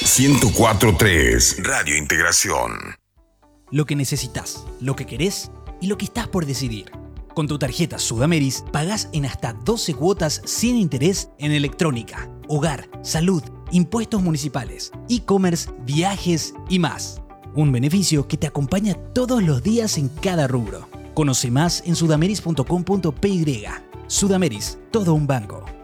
104.3 Radio Integración. Lo que necesitas, lo que querés y lo que estás por decidir. Con tu tarjeta Sudameris pagás en hasta 12 cuotas sin interés en electrónica, hogar, salud, impuestos municipales, e-commerce, viajes y más. Un beneficio que te acompaña todos los días en cada rubro. Conoce más en sudameris.com.py. Sudameris, todo un banco.